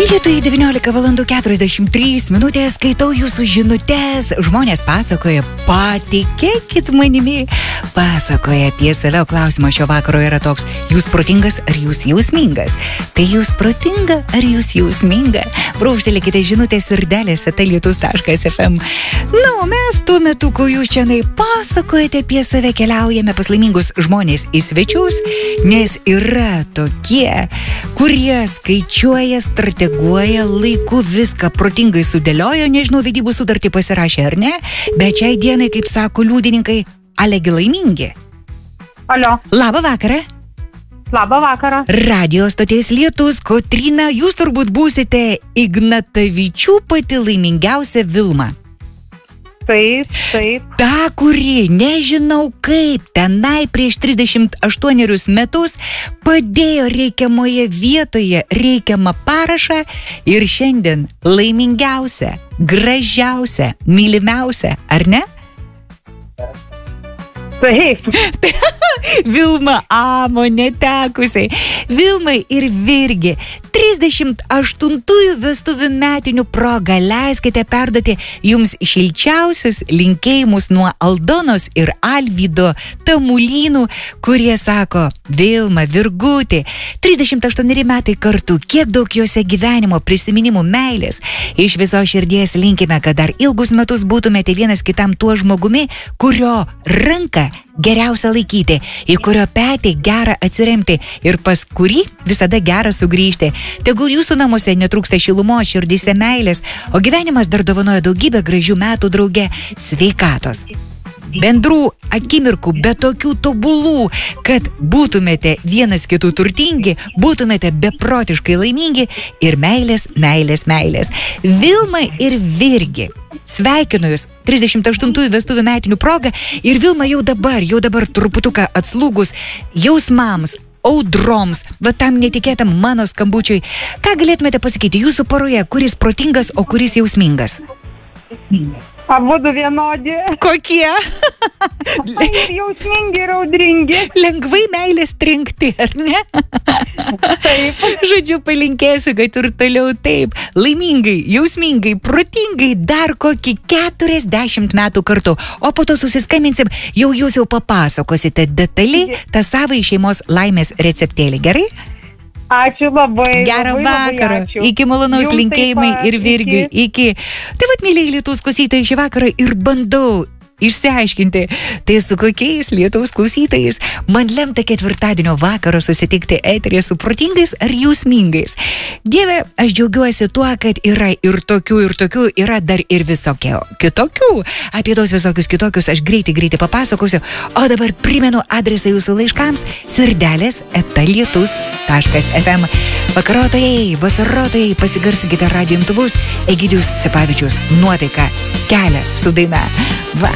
Lietuvai 19:43, skaitau jūsų žinutes. Žmonės pasakoja, patikėkit manimi, pasakoja apie save. Klausimo šio vakaro yra toks: jūs protingas ar jūs jausmingas? Tai jūs protinga ar jūs jausminga? Brūkštelėkite žinutės ir delėse lietus.fm. Na, o mes tuo metu, ko jūs čia pasakojate apie save, keliaujame pas laimingus žmonės į svečius, nes yra tokie, kurie skaičiuoja, strateguoja, laiku viską protingai sudėliojo, nežinau, vedybų sutartį pasirašė ar ne, bet šiai dienai, kaip sako liudininkai, alegi laimingi. Alio. Labą vakarą. Labą vakarą. Radio stoties Lietus, Kotryna, jūs turbūt būsite Ignatavičių pati laimingiausia Vilma. Taip. Ta, kuri, nežinau kaip, tenai prieš 38 metus padėjo reikiamoje vietoje reikiamą parašą ir šiandien laimingiausia, gražiausia, mylimiausia, ar ne? Taip. Vilma Amo netekusiai. Vilmai ir Virgi 38-ųjų vestuvių metinių proga leiskite perduoti jums šilčiausius linkėjimus nuo Aldonos ir Alvydo Tamulynų, kurie sako: Vilma, Virgutė, 38 metai kartu, kiek daug juose gyvenimo, prisiminimų, meilės. Iš viso širdies linkime, kad dar ilgus metus būtumėte vienas kitam tuo žmogumi, kurio ranką geriausia laikyti, į kurio petį gera atsiremti ir pas kurį visada gera sugrįžti. Tegul jūsų namuose netrūksta šilumos, širdyse meilės, o gyvenimas dar dovanoja daugybę gražių metų drauge sveikatos. Bendrų akimirkų, bet tokių tobulų, kad būtumėte vienas kitų turtingi, būtumėte beprotiškai laimingi ir meilės. Vilma ir Virgi, sveikinu jūs 38 vestuvių metinių proga ir Vilma jau dabar truputuką atslūgus jausmams, audroms, va tam netikėtam mano skambučiui. Ką galėtumėte pasakyti jūsų poroje, kuris protingas, o kuris jausmingas? Abudu vienodi. Kokie? Ir jausmingi, ir audringi. Lengvai meilės trinkti, ar ne? Taip. Žodžiu, palinkėsiu, kad ir toliau taip. Laimingai, jausmingai, protingai dar kokį 40 metų kartu. O po to susiskambinsim, jūs jau papasakosite detaliai tą savai šeimos laimės receptėlį, gerai? Ačiū labai. Gerą vakarą. Ačiū. Iki malonaus linkėjimai ir Virgiui. Iki. Tai vat, mėlyje Lietuvos klausytojai, šį vakarą ir bandau išsiaiškinti, tai su kokiais Lietuvos klausytojais man lemta ketvirtadienio vakarą susitikti eteryje su protingais ar jausmingais. Dieve, aš džiaugiuosi tuo, kad yra ir tokių, yra dar ir visokio kitokių. Apie tos visokius kitokius aš greitai papasakosiu, o dabar primenu adresą jūsų laiškams: sirdelės@lietus.fm. Vakarotojai, vasarotojai, pasigarsinkite radijo imtuvus. Egidijus Sipavičius nuotaiką kelia su daina. Va.